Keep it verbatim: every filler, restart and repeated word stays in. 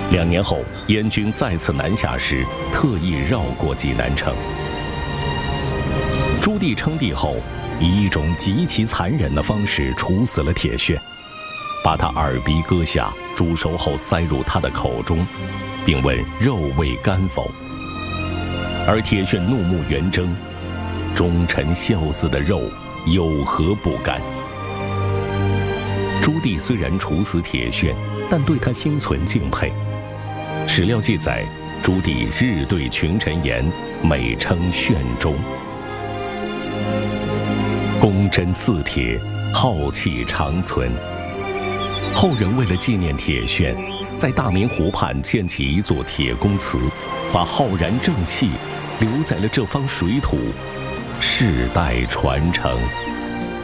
两年后，燕军再次南下时，特意绕过济南城。朱棣称帝后，以一种极其残忍的方式处死了铁铉，把他耳鼻割下，煮熟后塞入他的口中，并问肉味甘否。而铁铉怒目圆睁，忠臣孝子的肉有何不甘？朱棣虽然处死铁铉，但对他心存敬佩。史料记载，朱棣日对群臣言，每称铉忠。忠贞似铁，浩气长存。后人为了纪念铁铉，在大明湖畔建起一座铁公祠，把浩然正气留在了这方水土，世代传承。